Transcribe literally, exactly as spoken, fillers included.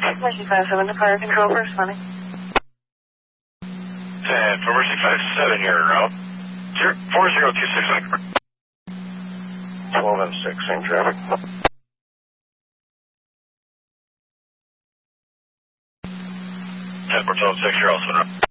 Mercy five seven to fire control for responding. ten for Mercy five seven, you're out. four zero two six. twelve and six, same traffic. ten for twelve six, you're also out.